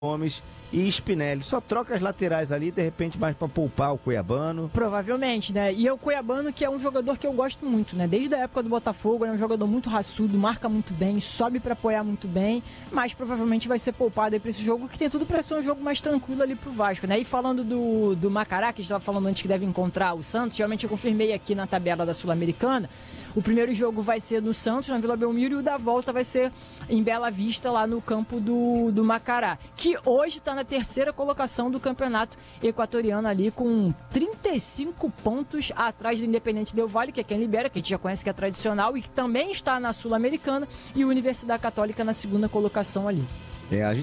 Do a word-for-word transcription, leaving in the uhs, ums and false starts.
Gomes e Spinelli. Só troca as laterais ali, de repente, mais para poupar o Cuiabano. Provavelmente, né? E é o Cuiabano, que é um jogador que eu gosto muito, né? Desde a época do Botafogo, ele é um jogador muito raçudo, marca muito bem, sobe para apoiar muito bem, mas provavelmente vai ser poupado aí para esse jogo, que tem tudo para ser um jogo mais tranquilo ali pro Vasco, né? E falando do, do Macará, que a gente estava falando antes que deve encontrar o Santos, realmente eu confirmei aqui na tabela da Sul-Americana. O primeiro jogo vai ser no Santos, na Vila Belmiro, e o da volta vai ser em Bela Vista, lá no campo do, do Macará, que hoje está na terceira colocação do campeonato equatoriano ali, com trinta e cinco pontos atrás do Independente Del Valle, que é quem lidera, que a gente já conhece que é tradicional, e que também está na Sul-Americana, e a Universidade Católica na segunda colocação ali. É, a gente